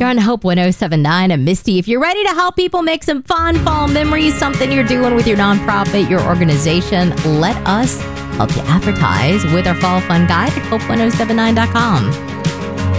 on Hope 1079. And Misty, if you're ready to help people make some fun fall memories, something you're doing with your nonprofit, your organization, let us help you advertise with our Fall Fun Guide at hope1079.com.